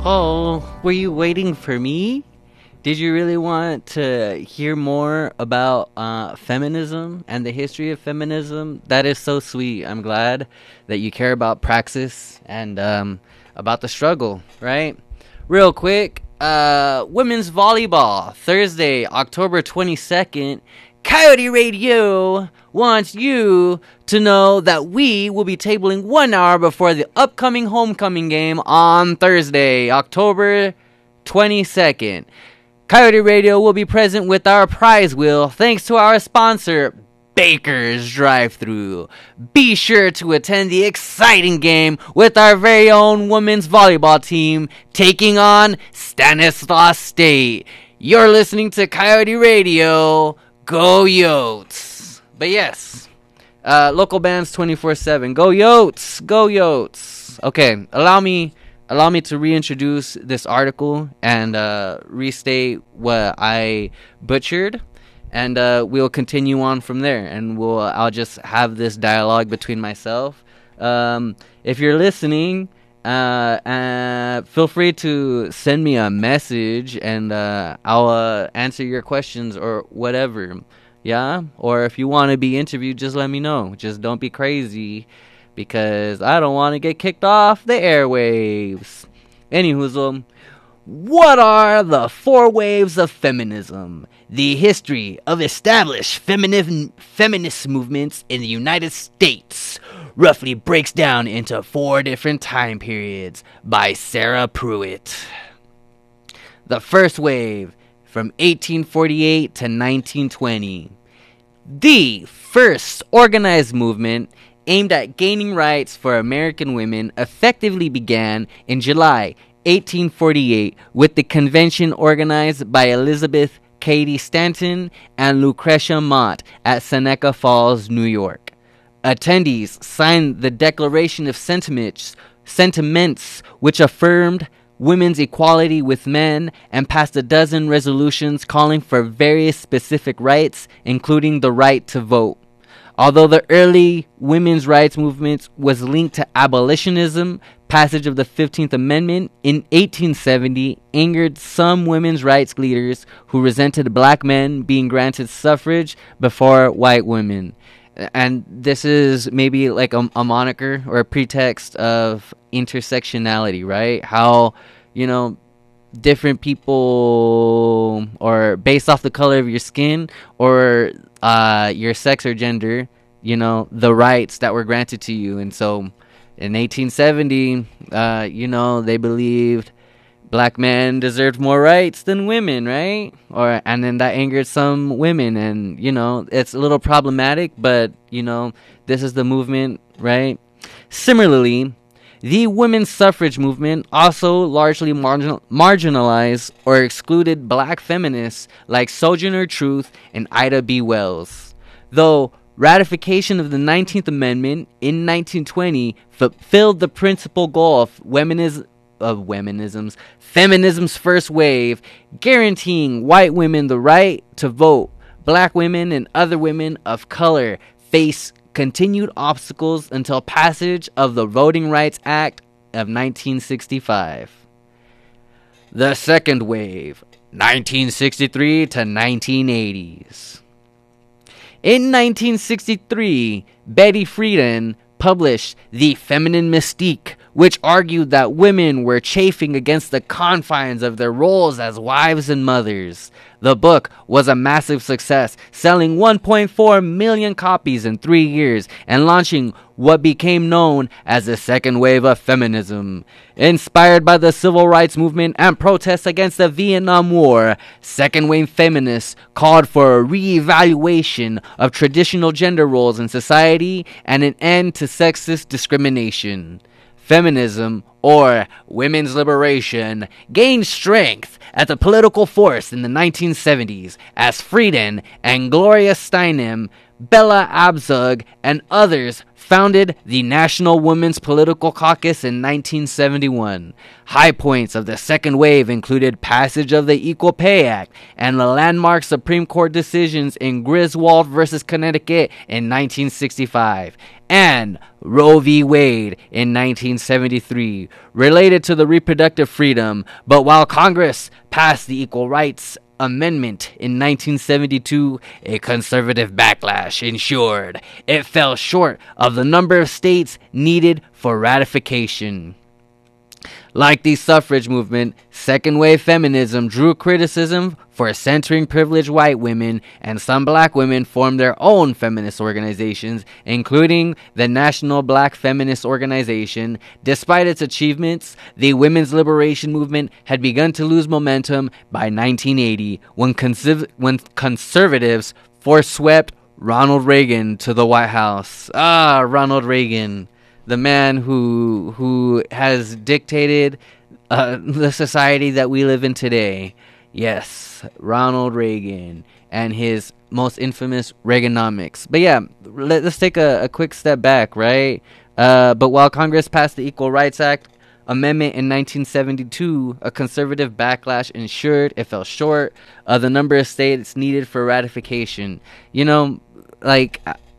Oh, were you waiting for me? Did you really want to hear more about feminism and the history of feminism? That is so sweet. I'm glad that you care about praxis and about the struggle, right? Real quick, women's volleyball, Thursday, October 22nd. Coyote Radio wants you to know that we will be tabling 1 hour before the upcoming homecoming game on Thursday, October 22nd. Coyote Radio will be present with our prize wheel thanks to our sponsor, Baker's Drive-Thru. Be sure to attend the exciting game with our very own women's volleyball team taking on Stanislaus State. You're listening to Coyote Radio. Go Yotes. But yes, local bands 24/7. Go Yotes. Go Yotes. Okay, allow me to reintroduce this article and restate what I butchered, and we'll continue on from there. And I'll just have this dialogue between myself. If you're listening, feel free to send me a message, and I'll answer your questions or whatever. Yeah, or if you want to be interviewed, just let me know. Just don't be crazy, because I don't want to get kicked off the airwaves. Anywho, what are the 4 waves of feminism? The history of established feminist movements in the United States roughly breaks down into 4 different time periods by Sarah Pruitt. The first wave, from 1848 to 1920. The first organized movement aimed at gaining rights for American women effectively began in July 1848 with the convention organized by Elizabeth Cady Stanton and Lucretia Mott at Seneca Falls, New York. Attendees signed the Declaration of Sentiments, which affirmed women's equality with men, and passed a dozen resolutions calling for various specific rights, including the right to vote. Although the early women's rights movement was linked to abolitionism, passage of the 15th Amendment in 1870 angered some women's rights leaders who resented black men being granted suffrage before white women. And this is maybe like a moniker or a pretext of intersectionality, right? How, different people, or based off the color of your skin or your sex or gender, the rights that were granted to you. And so in 1870, they believed black men deserved more rights than women, right? And then that angered some women, and it's a little problematic, but this is the movement, right? Similarly, the women's suffrage movement also largely marginalized or excluded black feminists like Sojourner Truth and Ida B. Wells. Though ratification of the 19th Amendment in 1920 fulfilled the principal goal of feminism's first wave, guaranteeing white women the right to vote, black women and other women of color face continued obstacles until passage of the Voting Rights Act of 1965. The second wave, 1963 to 1980s. In 1963, Betty Friedan published The Feminine Mystique, which argued that women were chafing against the confines of their roles as wives and mothers. The book was a massive success, selling 1.4 million copies in 3 years and launching what became known as the second wave of feminism. Inspired by the civil rights movement and protests against the Vietnam War, second wave feminists called for a re-evaluation of traditional gender roles in society and an end to sexist discrimination. Feminism, or women's liberation, gained strength as a political force in the 1970s as Friedan and Gloria Steinem Bella Abzug, and others founded the National Women's Political Caucus in 1971. High points of the second wave included passage of the Equal Pay Act and the landmark Supreme Court decisions in Griswold versus Connecticut in 1965 and Roe v. Wade in 1973, related to the reproductive freedom. But while Congress passed the Equal Rights Amendment in 1972, a conservative backlash ensured it fell short of the number of states needed for ratification. Like the suffrage movement, second wave feminism drew criticism for centering privileged white women, and some black women formed their own feminist organizations, including the National Black Feminist Organization. Despite its achievements, the women's liberation movement had begun to lose momentum by 1980 when conservatives forswept Ronald Reagan to the White House. Ronald Reagan, the man who has dictated the society that we live in today. Yes, Ronald Reagan and his most infamous Reaganomics. But yeah, let's take a quick step back, right? But while Congress passed the Equal Rights Act Amendment in 1972, a conservative backlash ensured it fell short of the number of states needed for ratification. You know, like,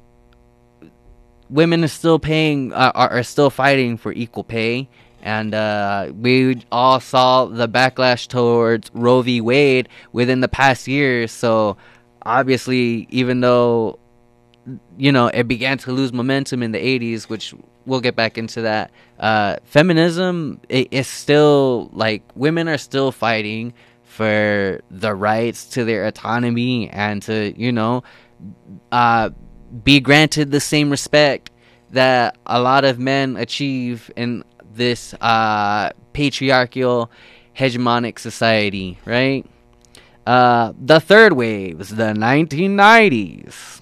women are still are still fighting for equal pay, and we all saw the backlash towards Roe v. Wade within the past years. So obviously, even though it began to lose momentum in the 80s, which we'll get back into that, feminism is still, like, women are still fighting for the rights to their autonomy and to be granted the same respect that a lot of men achieve in this patriarchal, hegemonic society, right? The third wave was the 1990s.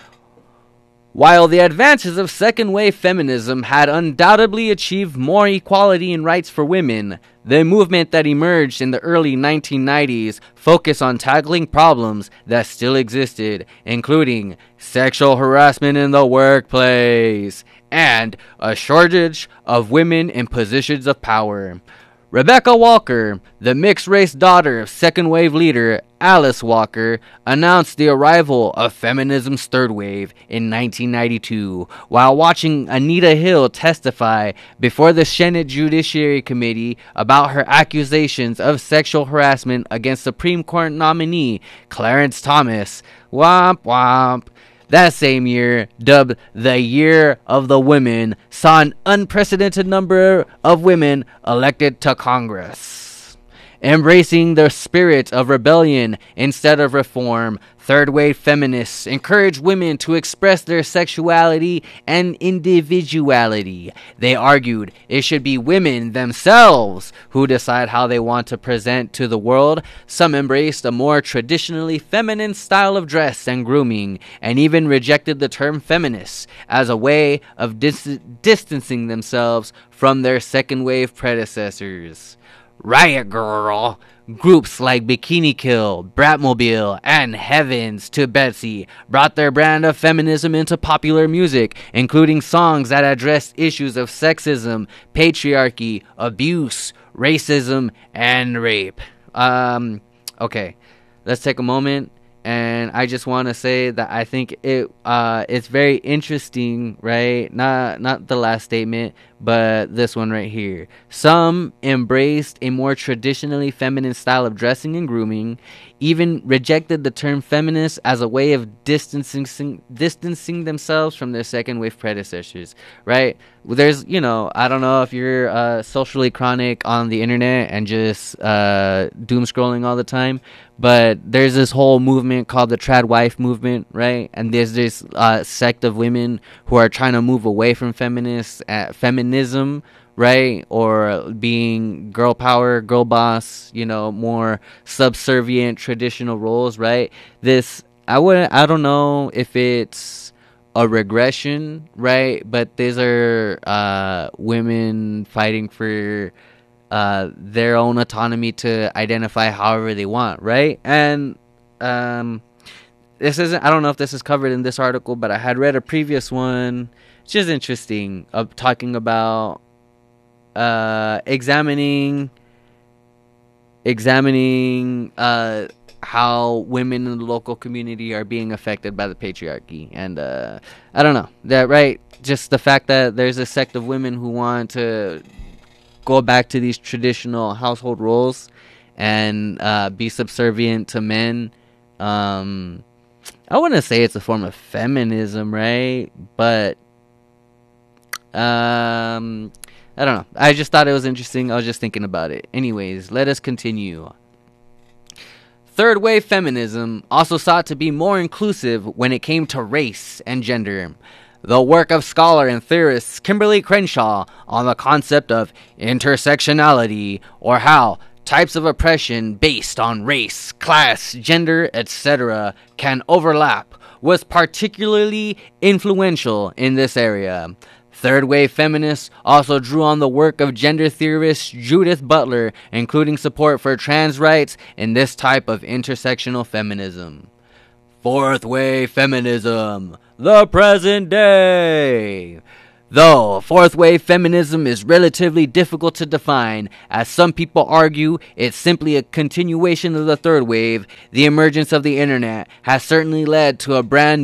While the advances of second wave feminism had undoubtedly achieved more equality and rights for women, the movement that emerged in the early 1990s focused on tackling problems that still existed, including sexual harassment in the workplace and a shortage of women in positions of power. Rebecca Walker, the mixed-race daughter of second-wave leader Alice Walker, announced the arrival of feminism's third wave in 1992 while watching Anita Hill testify before the Senate Judiciary Committee about her accusations of sexual harassment against Supreme Court nominee Clarence Thomas. Womp womp. That same year, dubbed the Year of the Women, saw an unprecedented number of women elected to Congress. Embracing the spirit of rebellion instead of reform, third-wave feminists encourage women to express their sexuality and individuality. They argued it should be women themselves who decide how they want to present to the world. Some embraced a more traditionally feminine style of dress and grooming, and even rejected the term feminist as a way of distancing themselves from their second-wave predecessors. Riot Girl, groups like Bikini Kill, Bratmobile, and Heavens to Betsy brought their brand of feminism into popular music, including songs that addressed issues of sexism, patriarchy, abuse, racism, and rape. Okay, let's take a moment. And I just want to say that I think it's very interesting, right? Not the last statement, but this one right here. Some embraced a more traditionally feminine style of dressing and grooming, even rejected the term feminist as a way of distancing themselves from their second wave predecessors, right? There's, I don't know if you're socially chronic on the internet and just doom scrolling all the time, but there's this whole movement called the trad wife movement, right? And there's this sect of women who are trying to move away from feminism, right? Or being girl power, girl boss, more subservient traditional roles, right? I don't know if it's a regression, right? But these are women fighting for their own autonomy to identify however they want, right? And this isn't, I don't know if this is covered in this article, but I had read a previous one. It's just interesting, of talking about examining how women in the local community are being affected by the patriarchy. And I don't know, that, right, just the fact that there's a sect of women who want to go back to these traditional household roles and be subservient to men. I wouldn't say it's a form of feminism, right? But I don't know. I just thought it was interesting. I was just thinking about it. Anyways, let us continue. Third wave feminism also sought to be more inclusive when it came to race and gender. The work of scholar and theorist Kimberly Crenshaw on the concept of intersectionality, or how types of oppression based on race, class, gender, etc. can overlap, was particularly influential in this area. Third wave feminists also drew on the work of gender theorist Judith Butler, including support for trans rights in this type of intersectional feminism. Fourth wave feminism, the present day. Though fourth wave feminism is relatively difficult to define, as some people argue it's simply a continuation of the third wave, the emergence of the internet has certainly led to a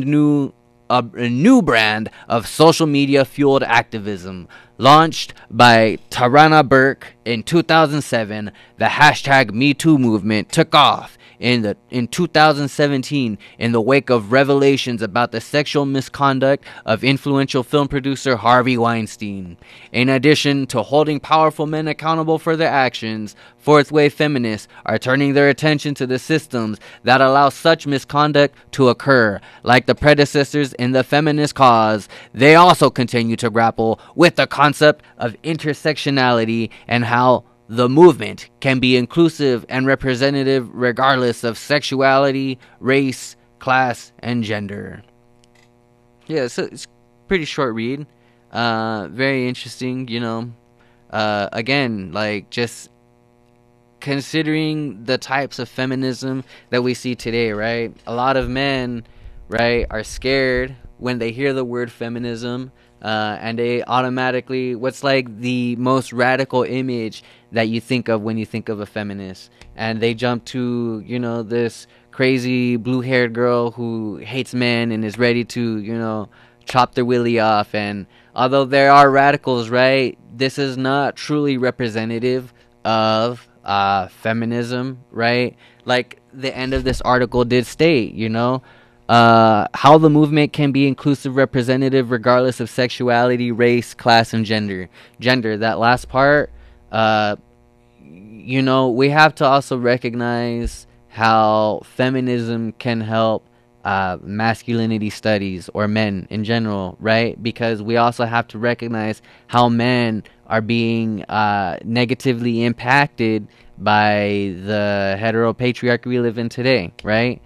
new brand of social media fueled activism. Launched by Tarana Burke in 2007, the hashtag MeToo movement took off in 2017 in the wake of revelations about the sexual misconduct of influential film producer Harvey Weinstein. In addition to holding powerful men accountable for their actions, fourth wave feminists are turning their attention to the systems that allow such misconduct to occur. Like the predecessors in the feminist cause, they also continue to grapple with the concept of intersectionality and how the movement can be inclusive and representative regardless of sexuality, race, class, and gender. Yeah, so it's a pretty short read. Very interesting, again, like, just considering the types of feminism that we see today, right? A lot of men, right, are scared when they hear the word feminism. And they automatically, what's like the most radical image that you think of when you think of a feminist? And they jump to, this crazy blue-haired girl who hates men and is ready to, chop their willy off. And although there are radicals, right, this is not truly representative of feminism, right? Like the end of this article did state, how the movement can be inclusive, representative, regardless of sexuality, race, class, and gender. That last part, we have to also recognize how feminism can help masculinity studies, or men in general, right? Because we also have to recognize how men are being negatively impacted by the heteropatriarchy we live in today, right?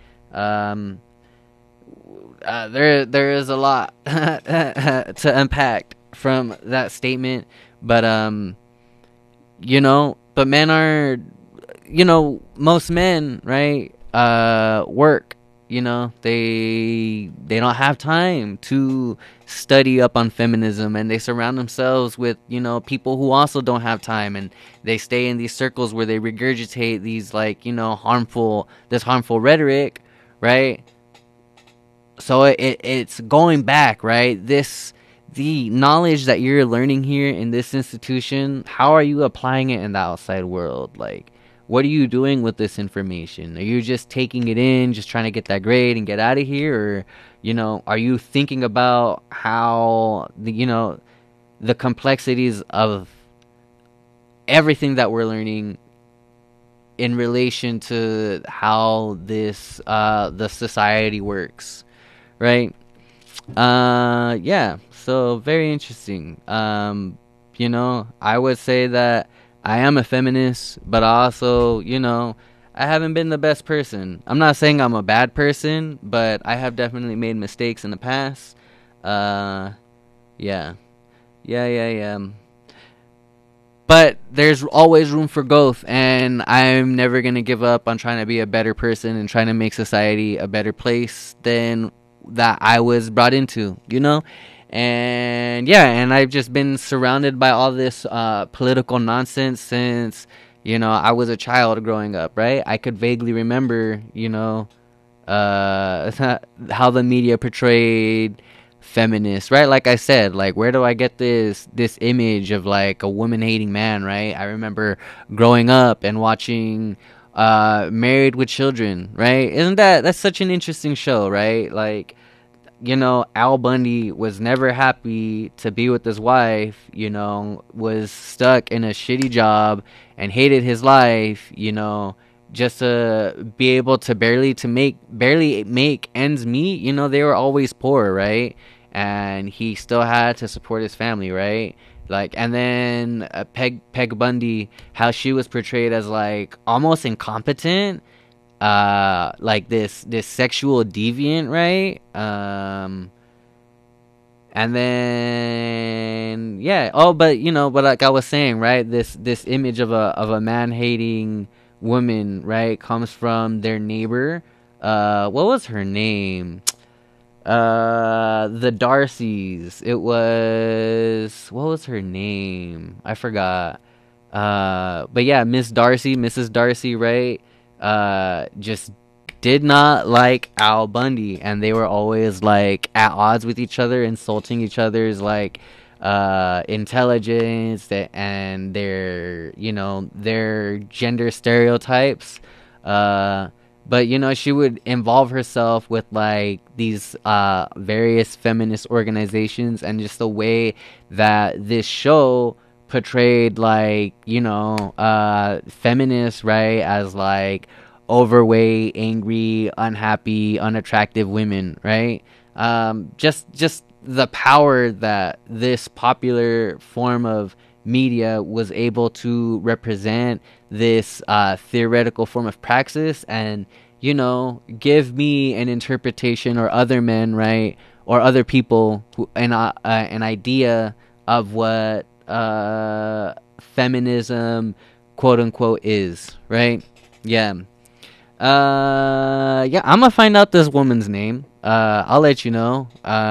There is a lot to unpack from that statement, but but men are, most men, right, work, they don't have time to study up on feminism, and they surround themselves with, people who also don't have time, and they stay in these circles where they regurgitate these, like, harmful rhetoric, right? So it's going back, right? The knowledge that you're learning here in this institution, how are you applying it in the outside world? Like, what are you doing with this information? Are you just taking it in, just trying to get that grade and get out of here? Or, are you thinking about how, the complexities of everything that we're learning in relation to how this, the society works? Right? Yeah, so very interesting. I would say that I am a feminist, but also, I haven't been the best person. I'm not saying I'm a bad person, but I have definitely made mistakes in the past. Yeah. but there's always room for growth, and I'm never going to give up on trying to be a better person and trying to make society a better place than that I was brought into, you know? And yeah, and I've just been surrounded by all this political nonsense since, you know, I was a child growing up, right? I could vaguely remember, you know, how the media portrayed feminists, right? Like I said, like, where do I get this image of like a woman hating man, right? I remember growing up and watching Married with Children, right? Isn't that's such an interesting show, right? Like, you know, Al Bundy was never happy to be with his wife, you know, was stuck in a shitty job and hated his life, you know, just to be able to barely make ends meet. You know, they were always poor, right? And he still had to support his family, right? Like, and then Peg Bundy, how she was portrayed as like almost incompetent, like this sexual deviant, right? And then yeah, oh, but you know, but like I was saying, right, this image of a man hating woman, right, comes from their neighbor. What was her name? The Darcys. It was, what was her name? I forgot. But yeah, Mrs. Darcy, right? Just did not like Al Bundy, and they were always like at odds with each other, insulting each other's like intelligence and their, you know, their gender stereotypes. But you know, she would involve herself with like these various feminist organizations, and just the way that this show portrayed, like, you know, feminists, right, as like overweight, angry, unhappy, unattractive women, right? Just the power that this popular form of media was able to represent this theoretical form of praxis, and, you know, give me an interpretation, or other men, right, or other people who an idea of what feminism, quote unquote, is, right? Yeah. Yeah, I'm gonna find out this woman's name. I'll let you know.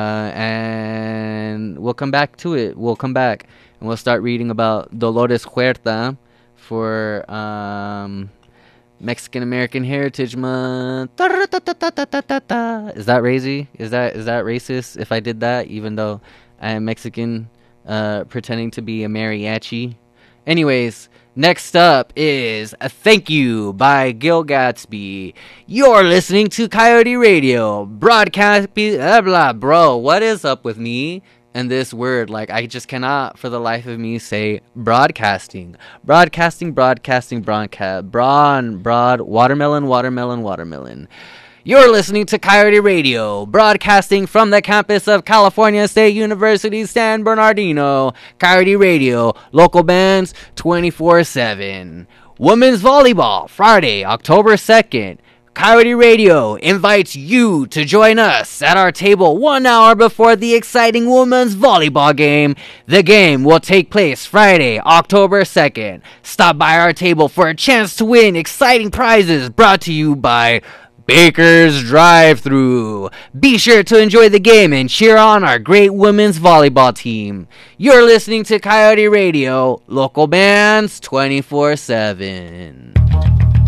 And we'll come back to it. We'll come back and we'll start reading about Dolores Huerta for Mexican American Heritage Month. Is that crazy? Is that racist if I did that, even though I am Mexican, pretending to be a mariachi? Anyways, next up is a Thank You by Gil Gatsby. You're listening to Coyote Radio, broadcast, blah, blah, bro. What is up with me and this word? Like, I just cannot for the life of me say broadcasting. Broadcasting, broadcasting, broadcast, broad, watermelon. You're listening to Coyote Radio, broadcasting from the campus of California State University, San Bernardino. Coyote Radio, local bands 24/7. Women's Volleyball, Friday, October 2nd. Coyote Radio invites you to join us at our table 1 hour before the exciting women's volleyball game. The game will take place Friday, October 2nd. Stop by our table for a chance to win exciting prizes brought to you by Baker's Drive-Thru. Be sure to enjoy the game and cheer on our great women's volleyball team. You're listening to Coyote Radio, local bands 24/7.